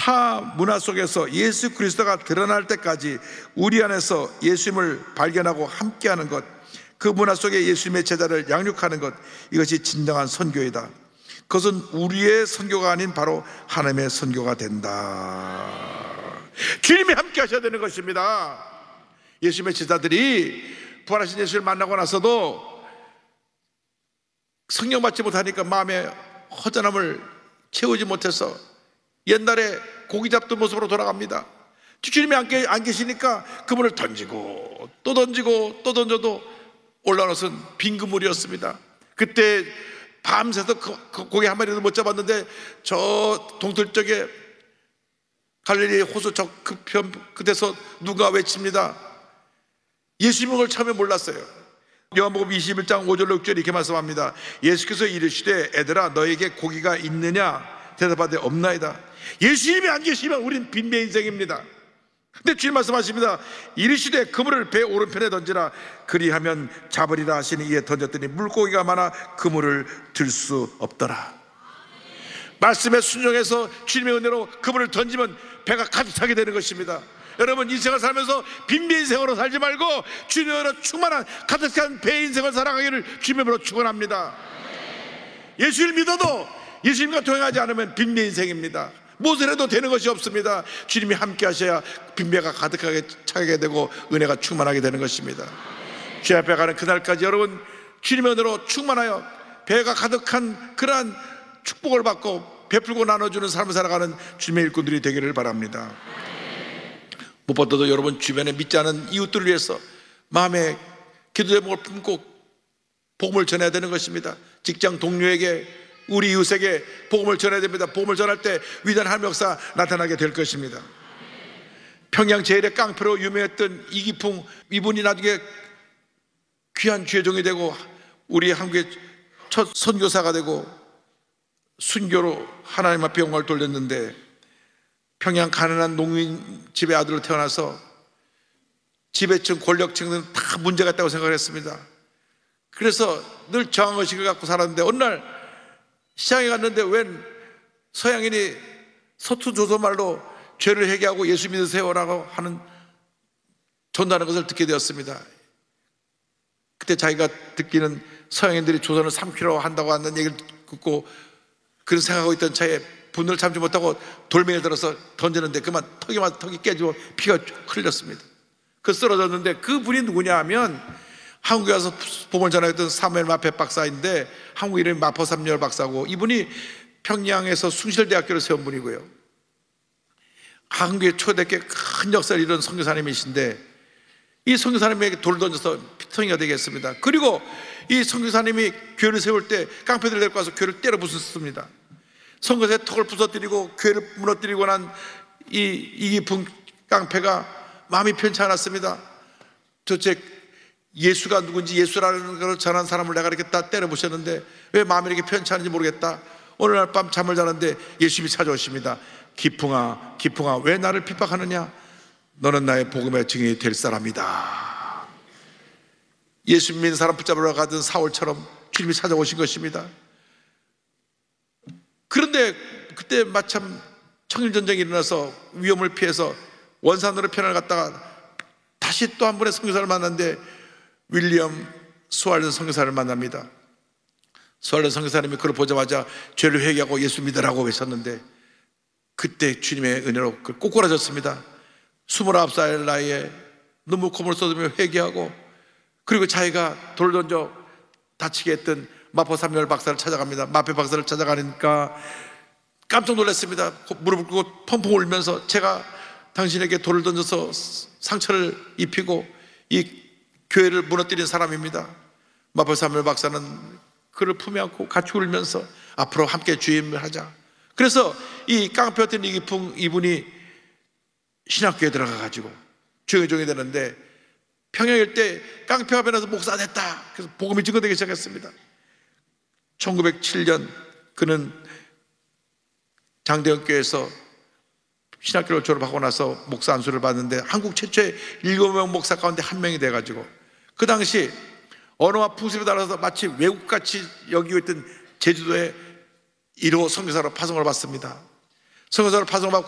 타 문화 속에서 예수 그리스도가 드러날 때까지 우리 안에서 예수님을 발견하고 함께하는 것, 그 문화 속에 예수님의 제자를 양육하는 것, 이것이 진정한 선교이다. 그것은 우리의 선교가 아닌 바로 하나님의 선교가 된다. 주님이 함께 하셔야 되는 것입니다. 예수님의 제자들이 부활하신 예수를 만나고 나서도 성령 받지 못하니까 마음에 허전함을 채우지 못해서 옛날에 고기 잡던 모습으로 돌아갑니다. 주님이 안 계시니까 그물을 던지고 또 던지고 또 던져도 올라온 것은 빈 그물이었습니다. 그때 밤새서 고기 한 마리도 못 잡았는데 저 동틀쪽에 갈릴리 호수 저 끝에서 누가 외칩니다. 예수님은 그걸 처음에 몰랐어요. 요한복음 21장 5절 6절 이렇게 말씀합니다. 예수께서 이르시되 애들아 너에게 고기가 있느냐 대답하되 없나이다. 예수님이 안 계시면 우린 빈배 인생입니다. 근데 주님 말씀하십니다. 이르시되 그물을 배 오른편에 던지라 그리하면 잡으리라 하시니 이에 던졌더니 물고기가 많아 그물을 들 수 없더라. 말씀에 순종해서 주님의 은혜로 그물을 던지면 배가 가득 차게 되는 것입니다. 여러분 인생을 살면서 빈배 인생으로 살지 말고 주님의 은혜로 충만한 가득한 배 인생을 살아가기를 주님의 은혜로 축원합니다. 예수를 믿어도 예수님과 동행하지 않으면 빈배 인생입니다. 무엇을 해도 되는 것이 없습니다. 주님이 함께 하셔야 빈배가 가득하게 차게 되고 은혜가 충만하게 되는 것입니다. 주 앞에 가는 그날까지 여러분 주님의 은혜로 충만하여 배가 가득한 그러한 축복을 받고 베풀고 나눠주는 삶을 살아가는 주님의 일꾼들이 되기를 바랍니다. 무엇보다도 여러분 주변에 믿지 않은 이웃들을 위해서 마음에 기도 제목을 품고 복음을 전해야 되는 것입니다. 직장 동료에게 우리 이웃에게 복음을 전해야 됩니다. 복음을 전할 때 위대한 하나님의 역사 나타나게 될 것입니다. 평양 제일의 깡패로 유명했던 이기풍, 이분이 나중에 귀한 주의 종이 되고 우리 한국의 첫 선교사가 되고 순교로 하나님 앞에 영광을 돌렸는데 평양 가난한 농민 집의 아들로 태어나서 지배층 권력층은 다 문제가 있다고 생각을 했습니다. 그래서 늘 저항의식을 갖고 살았는데 어느 날 시장에 갔는데 웬 서양인이 서투조선말로 죄를 회개하고 예수 믿으세요라고 하는 전도하는 것을 듣게 되었습니다. 그때 자기가 듣기는 서양인들이 조선을 삼키려 한다고 하는 얘기를 듣고 그런 생각하고 있던 차에 분노를 참지 못하고 돌멩이를 들어서 던지는데 그만 턱이 깨지고 피가 흘렸습니다. 그 쓰러졌는데 그 분이 누구냐 하면 한국에 와서 복음을 전하였던 사무엘 마페 박사인데 한국 이름이 마포삼열 박사고 이분이 평양에서 숭실대학교를 세운 분이고요. 한국의 초대교회 큰 역사를 이룬 선교사님이신데 이 선교사님에게 돌을 던져서 피투성이가 되겠습니다. 그리고 이 선교사님이 교회를 세울 때 깡패들을 데리고 와서 교회를 때려 부쉈습니다. 선교사의 턱을 부서뜨리고 교회를 무너뜨리고 난 이기풍 깡패가 마음이 편치 않았습니다. 도대체 예수가 누군지 예수라는 걸 전한 사람을 내가 이렇게 다 때려 부셨는데 왜 마음이 이렇게 편치 않은지 모르겠다. 어느 날 밤 잠을 자는데 예수님이 찾아오십니다. 기풍아 기풍아 왜 나를 핍박하느냐. 너는 나의 복음의 증인이 될 사람이다. 예수 믿는 사람 붙잡으러 가던 사울처럼 주님이 찾아오신 것입니다. 그런데 그때 마침 청일전쟁이 일어나서 위험을 피해서 원산으로 편을 갔다가 다시 또 한 번의 선교사를 만났는데 윌리엄 스왈런 선교사를 만납니다. 스왈런 선교사님이 그걸 보자마자 죄를 회개하고 예수 믿으라고 외쳤는데 그때 주님의 은혜로 그걸 꼬꾸라졌습니다. 29살 나이에 눈물 콧물 쏟으며 회개하고 그리고 자기가 돌 던져 다치게 했던 마포삼열 박사를 찾아갑니다. 마페 박사를 찾아가니까 깜짝 놀랐습니다. 무릎을 꿇고 펑펑 울면서 제가 당신에게 돌을 던져서 상처를 입히고 이 교회를 무너뜨린 사람입니다. 마포삼열 박사는 그를 품에 안고 같이 울면서 앞으로 함께 주임을 하자. 그래서 이 깡패였던 이기풍 이분이 신학교에 들어가가지고 주의 종이 되는데 평양일 때 깡패가 변해서 목사가 됐다. 그래서 복음이 증거되기 시작했습니다. 1907년 그는 장대현교회에서 신학교를 졸업하고 나서 목사 안수를 받는데 한국 최초의 7명 목사 가운데 한 명이 돼가지고 그 당시 언어와 풍습에 따라서 마치 외국같이 여기고 있던 제주도에 1호 선교사로 파송을 받습니다. 선교사로 파송을 받고